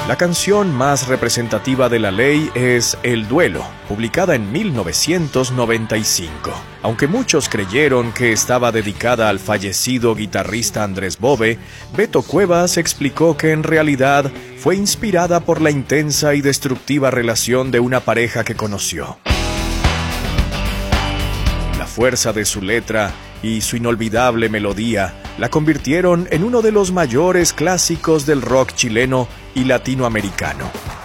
La canción más representativa de La Ley es El Duelo, publicada en 1995. Aunque muchos creyeron que estaba dedicada al fallecido guitarrista Andrés Bove, Beto Cuevas explicó que en realidad fue inspirada por la intensa y destructiva relación de una pareja que conoció. La fuerza de su letra y su inolvidable melodía la convirtieron en uno de los mayores clásicos del rock chileno y latinoamericano.